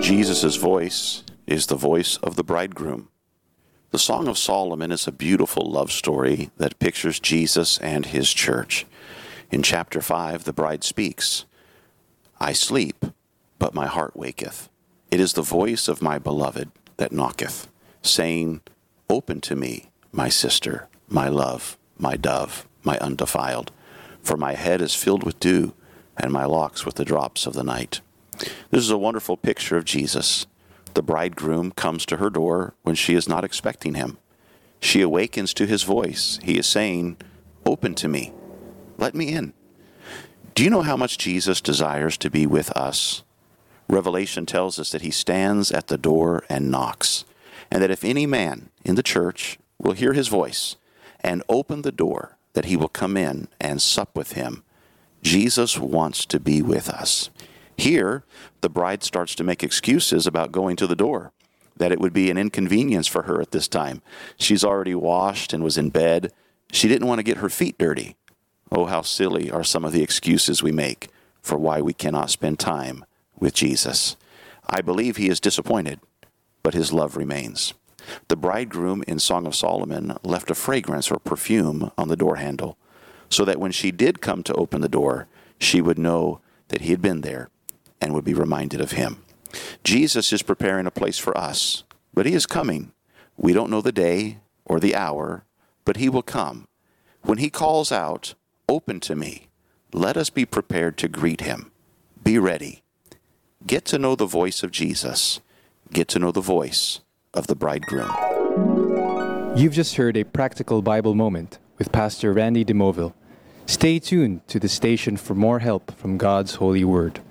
Jesus' voice is the voice of the bridegroom. The Song of Solomon is a beautiful love story that pictures Jesus and his church. In chapter 5, the bride speaks, "I sleep, but my heart waketh. It is the voice of my beloved that knocketh, saying, Open to me, my sister, my love, my dove, my undefiled. For my head is filled with dew, and my locks with the drops of the night." This is a wonderful picture of Jesus. The bridegroom comes to her door when she is not expecting him. She awakens to his voice. He is saying, "Open to me. Let me in." Do you know how much Jesus desires to be with us? Revelation tells us that he stands at the door and knocks, and that if any man in the church will hear his voice and open the door, that he will come in and sup with him. Jesus wants to be with us. Here, the bride starts to make excuses about going to the door, that it would be an inconvenience for her at this time. She's already washed and was in bed. She didn't want to get her feet dirty. Oh, how silly are some of the excuses we make for why we cannot spend time with Jesus. I believe he is disappointed, but his love remains. The bridegroom in Song of Solomon left a fragrance or perfume on the door handle, so that when she did come to open the door, she would know that he had been there and would be reminded of him. Jesus is preparing a place for us, but he is coming. We don't know the day or the hour, but he will come. When he calls out, "Open to me," let us be prepared to greet him. Be ready. Get to know the voice of Jesus. Get to know the voice of the bridegroom. You've just heard a practical Bible moment with Pastor Randy DeMoville. Stay tuned to the station for more help from God's holy word.